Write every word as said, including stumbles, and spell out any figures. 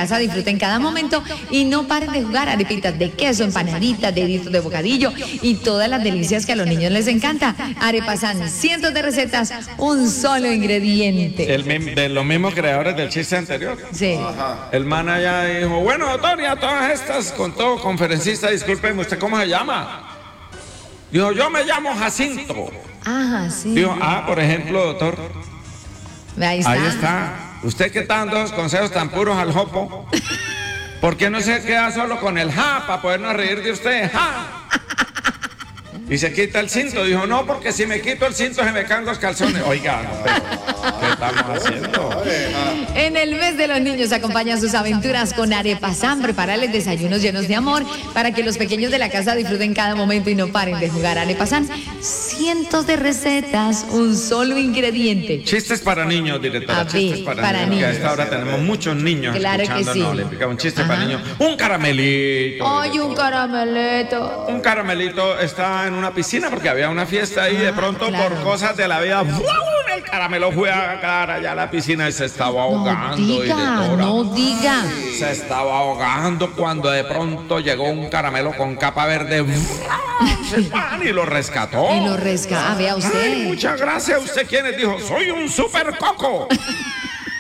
casa disfruten cada momento y no paren de jugar. Arepitas de queso, empanaditas, deditos de bocadillo y todas las delicias que a los niños les encanta. Arepasan, cientos de recetas, un solo ingrediente. El, de los mismos creadores del chiste anterior. Sí. Ajá. El man allá dijo, bueno, doctor, y a todas estas, con todo conferencista, discúlpeme, ¿usted cómo se llama? Dijo, yo me llamo Jacinto. Ajá, sí. Dijo, ah, por ejemplo, doctor. Ahí está. Ahí está. Usted que está dando dos consejos tan puros al jopo, ¿por qué no se queda solo con el ja para podernos reír de usted? Ja. Y se quita el cinto. Dijo, no, porque si me quito el cinto se me caen los calzones. Oiga, no, pero, ¿qué estamos haciendo? En el mes de los niños acompañan sus aventuras con Arepasan. Prepararles desayunos llenos de amor para que los pequeños de la casa disfruten cada momento y no paren de jugar. Arepasan, cientos de recetas, un solo ingrediente. Chistes para niños, directora. A ver, chistes para, para niños. niños. Que a esta hora tenemos muchos niños Claro escuchando. que sí. No, le pica un chiste Ajá. para niños. Un caramelito. Ay, un caramelito. Un caramelito estaba en una piscina porque había una fiesta ahí. De pronto, claro. por cosas de la vida, ¡fum! El caramelo fue a caer allá a la piscina y se estaba ahogando. No diga, directora. no diga. Se estaba ahogando cuando de pronto llegó un caramelo con capa verde y lo rescató. Y lo rescata, vea usted. Ay, muchas gracias. ¿Usted quién es? Dijo, soy un super coco.